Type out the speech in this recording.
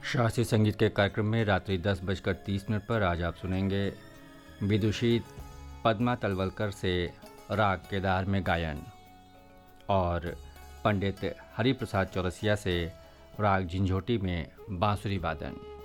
शास्त्रीय संगीत के कार्यक्रम में रात्रि 10:30 पर आज आप सुनेंगे विदुषी पद्मा तलवलकर से राग केदार में गायन और पंडित हरिप्रसाद चौरसिया से राग झंझोटी में बांसुरी वादन।